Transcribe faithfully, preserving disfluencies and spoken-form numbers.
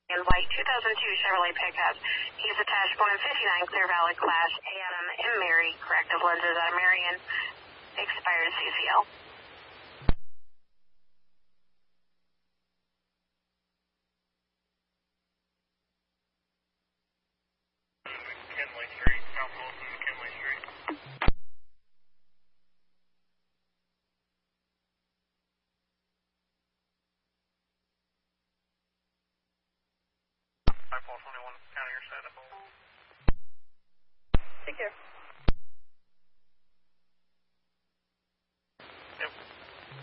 and white two thousand two Chevrolet pickup. He's attached one fifty-nine Clear Valley Class Adam and Mary corrective lenses out of Marion, expired C C L. Kinley Street, South Wilson, Kinley Street. five four twenty-one, county your setup. Take care.